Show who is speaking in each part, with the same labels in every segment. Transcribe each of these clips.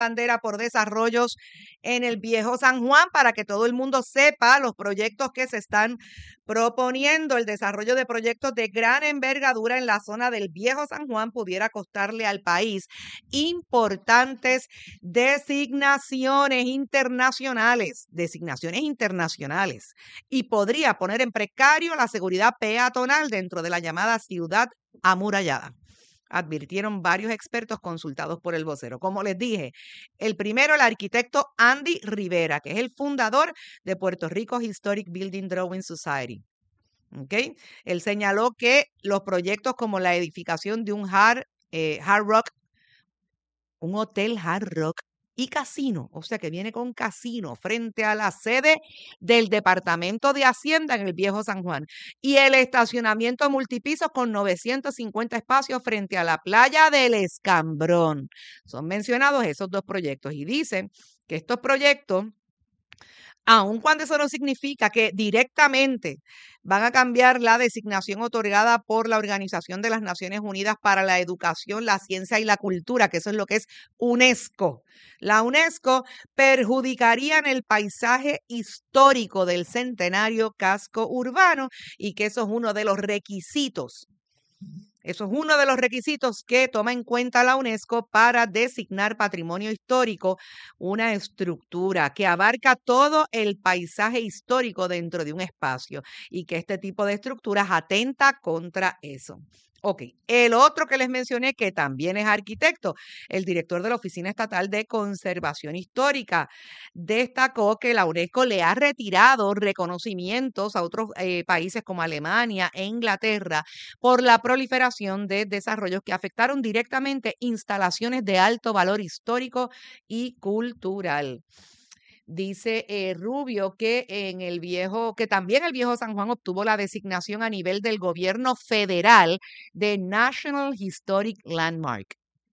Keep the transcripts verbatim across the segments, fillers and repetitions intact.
Speaker 1: bandera por desarrollos en el Viejo San Juan para que todo el mundo sepa los proyectos que se están proponiendo. El desarrollo de proyectos de gran envergadura en la zona del Viejo San Juan pudiera costarle al país importantes designaciones internacionales, designaciones internacionales, y podría poner en precario la seguridad peatonal dentro de la llamada ciudad amurallada, advirtieron varios expertos consultados por el vocero. Como les dije, el primero, el arquitecto Andy Rivera, que es el fundador de Puerto Rico Historic Building Drawing Society. ¿Okay? Él señaló que los proyectos como la edificación de un hard, eh, hard rock, un hotel hard rock y casino, o sea que viene con casino frente a la sede del Departamento de Hacienda en el Viejo San Juan, y el estacionamiento multipisos con novecientos cincuenta espacios frente a la playa del Escambrón. Son mencionados esos dos proyectos y dicen que estos proyectos, aun cuando eso no significa que directamente van a cambiar la designación otorgada por la Organización de las Naciones Unidas para la Educación, la Ciencia y la Cultura, que eso es lo que es UNESCO. La UNESCO perjudicarían el paisaje histórico del centenario casco urbano y que eso es uno de los requisitos. Eso es uno de los requisitos que toma en cuenta la UNESCO para designar patrimonio histórico, una estructura que abarca todo el paisaje histórico dentro de un espacio y que este tipo de estructuras atenta contra eso. Ok, el otro que les mencioné, que también es arquitecto, el director de la Oficina Estatal de Conservación Histórica, destacó que la UNESCO le ha retirado reconocimientos a otros eh, países como Alemania e Inglaterra por la proliferación de desarrollos que afectaron directamente instalaciones de alto valor histórico y cultural. Dice eh, Rubio que en el viejo, que también el Viejo San Juan obtuvo la designación a nivel del gobierno federal de National Historic Landmark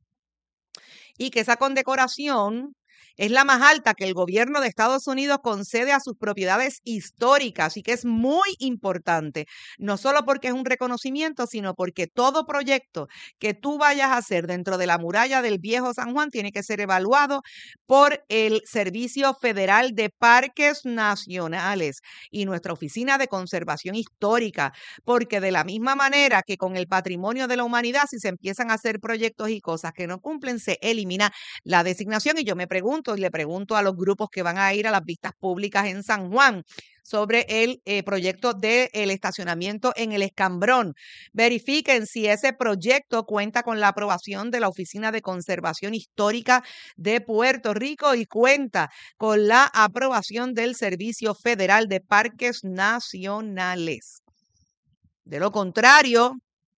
Speaker 1: y que esa condecoración es la más alta que el gobierno de Estados Unidos concede a sus propiedades históricas y que es muy importante, no solo porque es un reconocimiento, sino porque todo proyecto que tú vayas a hacer dentro de la muralla del Viejo San Juan tiene que ser evaluado por el Servicio Federal de Parques Nacionales y nuestra Oficina de Conservación Histórica, porque de la misma manera que con el patrimonio de la humanidad, si se empiezan a hacer proyectos y cosas que no cumplen, se elimina la designación. Y yo me pregunto y le pregunto a los grupos que van a ir a las vistas públicas en San Juan sobre el eh, proyecto del estacionamiento en el Escambrón. Verifiquen si ese proyecto cuenta con la aprobación de la Oficina de Conservación Histórica de Puerto Rico y cuenta con la aprobación del Servicio Federal de Parques Nacionales. De lo contrario,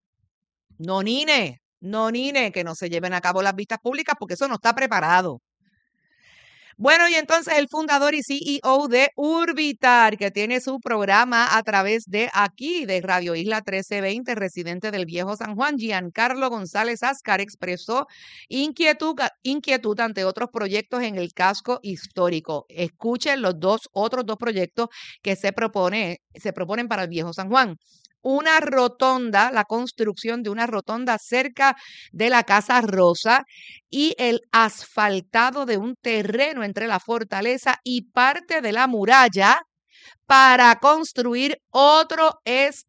Speaker 1: no nine, no nine, que no se lleven a cabo las vistas públicas porque eso no está preparado. Bueno, y entonces el fundador y C E O de Urbitar, que tiene su programa a través de aquí, de Radio Isla trece veinte, residente del Viejo San Juan, Giancarlo González Ascar, expresó inquietud, inquietud ante otros proyectos en el casco histórico. Escuchen los dos otros dos proyectos que se, propone, se proponen para el Viejo San Juan. Una rotonda, la construcción de una rotonda cerca de la Casa Rosa y el asfaltado de un terreno entre la fortaleza y parte de la muralla para construir otro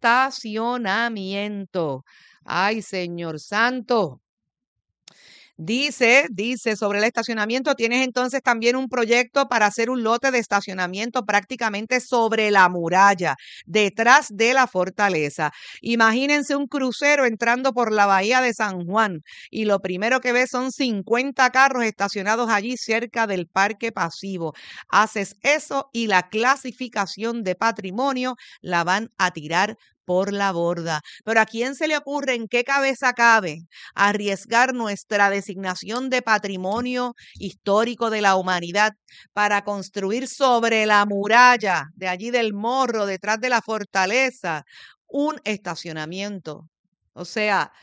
Speaker 1: estacionamiento. Ay, Señor Santo. Dice, dice sobre el estacionamiento, tienes entonces también un proyecto para hacer un lote de estacionamiento prácticamente sobre la muralla, detrás de la fortaleza. Imagínense un crucero entrando por la bahía de San Juan y lo primero que ves son cincuenta carros estacionados allí cerca del parque pasivo. Haces eso y la clasificación de patrimonio la van a tirar por la borda. Pero ¿a quién se le ocurre, en qué cabeza cabe arriesgar nuestra designación de patrimonio histórico de la humanidad para construir sobre la muralla de allí del Morro, detrás de la fortaleza, un estacionamiento? O sea,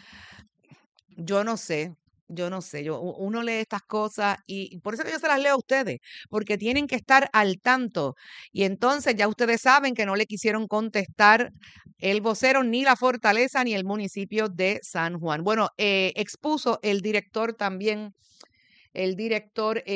Speaker 1: yo no sé. Yo no sé, yo, uno lee estas cosas y por eso que yo se las leo a ustedes, porque tienen que estar al tanto. Y entonces ya ustedes saben que no le quisieron contestar el vocero, ni la fortaleza, ni el municipio de San Juan. Bueno, eh, expuso el director también, el director. Eh,